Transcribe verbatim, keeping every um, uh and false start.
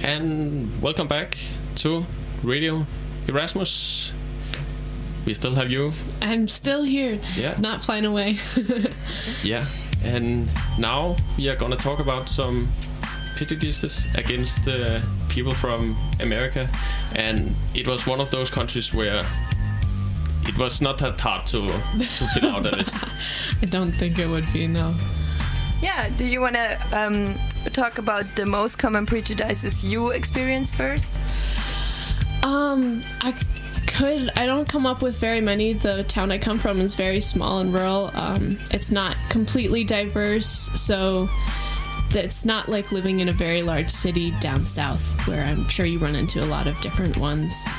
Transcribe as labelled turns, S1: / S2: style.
S1: and welcome back to Radio Erasmus. We still have you.
S2: I'm still here,
S1: yeah.
S2: Not flying away.
S1: Yeah, and now we are gonna talk about some prejudices against uh, people from America, and it was one of those countries where it was not that hard to to fill out a list.
S2: I don't think it would be, no.
S3: Yeah, do you want to um, talk about the most common prejudices you experience first?
S2: Um, I could. I don't come up with very many. The town I come from is very small and rural. Um, it's not completely diverse, so it's not like living in a very large city down south, where I'm sure you run into a lot of different ones.